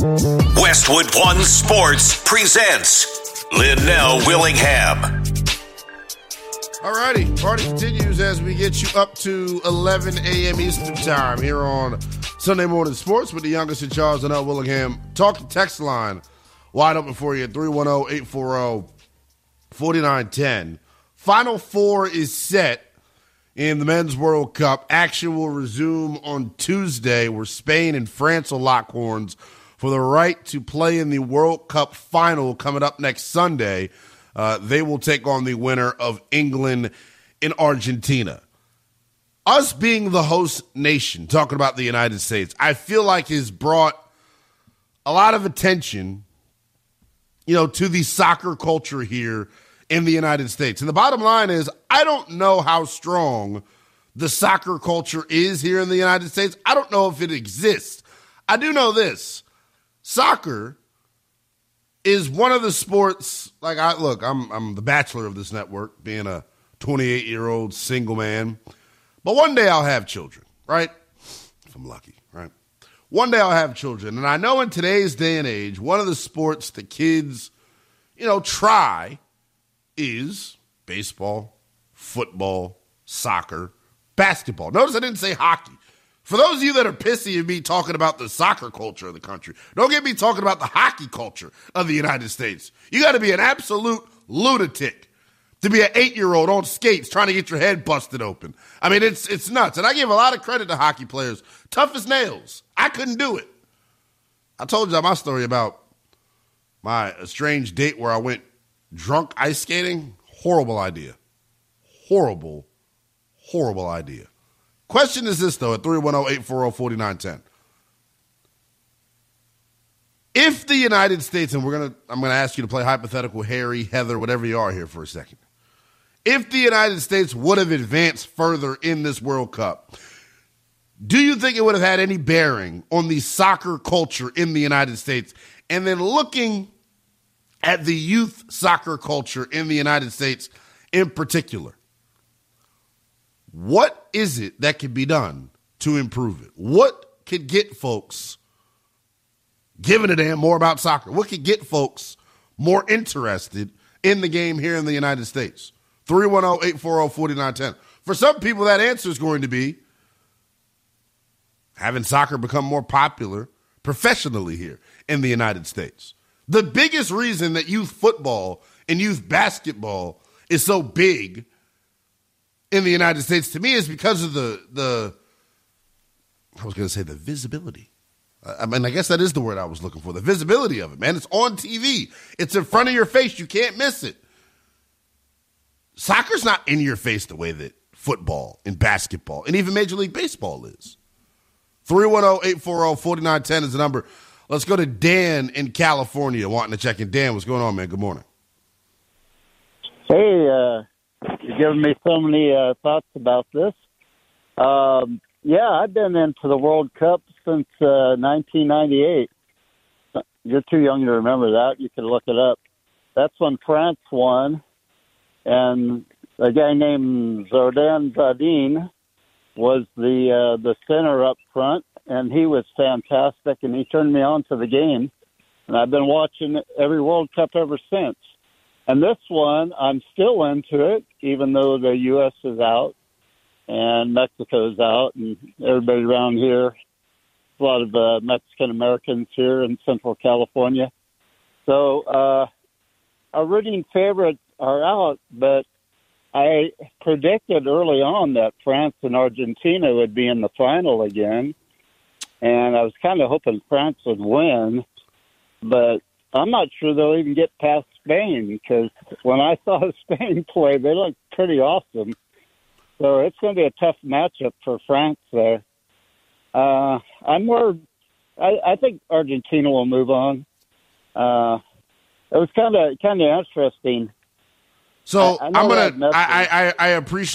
Westwood One Sports presents Linnell Willingham. Alrighty, party continues as we get you up to 11 a.m. Eastern Time here on Sunday Morning Sports with the youngest in charge, Linnell Willingham. Talk to text line wide open for you at 310-840-4910. Final four is set in the Men's World Cup. Action will resume on Tuesday, where Spain and France will lock horns for the right to play in the World Cup final coming up next Sunday. They will take on the winner of England and Argentina. Us being the host nation, talking about the United States, I feel like has brought a lot of attention, to the soccer culture here in the United States. And the bottom line is, I don't know how strong the soccer culture is here in the United States. I don't know if it exists. I do know this. Soccer is one of the sports, I'm the bachelor of this network, being a 28-year-old single man. But one day I'll have children, right? If I'm lucky, right? One day I'll have children. And I know in today's day and age, one of the sports that kids, try is baseball, football, soccer, basketball. Notice I didn't say hockey. For those of you that are pissy at me talking about the soccer culture of the country, don't get me talking about the hockey culture of the United States. You got to be an absolute lunatic to be an 8-year-old on skates trying to get your head busted open. I mean, it's nuts. And I give a lot of credit to hockey players. Tough as nails. I couldn't do it. I told you my story about my estranged date where I went drunk ice skating. Horrible idea. Horrible idea. Question is this, though, at 310-840-4910. If the United States, and I'm gonna ask you to play hypothetical Harry, Heather, whatever you are here for a second. If the United States would have advanced further in this World Cup, do you think it would have had any bearing on the soccer culture in the United States? And then looking at the youth soccer culture in the United States in particular, what is it that could be done to improve it? What could get folks giving a damn more about soccer? What could get folks more interested in the game here in the United States? 310-840-4910. For some people, that answer is going to be having soccer become more popular professionally here in the United States. The biggest reason that youth football and youth basketball is so big in the United States, to me, is because of the visibility. I mean, I guess that is the word I was looking for. The visibility of it, man. It's on TV. It's in front of your face. You can't miss it. Soccer's not in your face the way that football and basketball and even Major League Baseball is. 310-840-4910 is the number. Let's go to Dan in California wanting to check in. Dan, what's going on, man? Good morning. Hey, you're giving me so many thoughts about this. Yeah, I've been into the World Cup since 1998. You're too young to remember that. You can look it up. That's when France won, and a guy named Zinedine Zidane was the center up front, and he was fantastic, and he turned me on to the game, and I've been watching every World Cup ever since. And this one, I'm still into it, even though the U.S. is out and Mexico's out, and everybody around here, a lot of Mexican-Americans here in Central California. So our rooting favorites are out, but I predicted early on that France and Argentina would be in the final again, and I was kind of hoping France would win, but I'm not sure they'll even get past Spain, because when I saw Spain play, they looked pretty awesome. So it's going to be a tough matchup for France there. I think Argentina will move on. It was kind of interesting. So I appreciate